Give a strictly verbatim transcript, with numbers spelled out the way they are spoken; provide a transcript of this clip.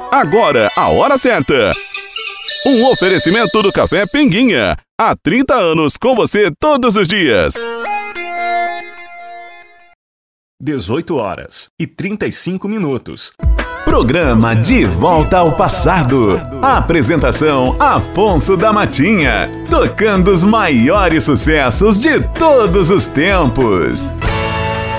Agora, a hora certa. Um oferecimento do Café Pinguinha. Há trinta anos com você todos os dias. dezoito horas e trinta e cinco minutos. Programa De Volta ao Passado. Apresentação Afonso da Matinha. Tocando os maiores sucessos de todos os tempos.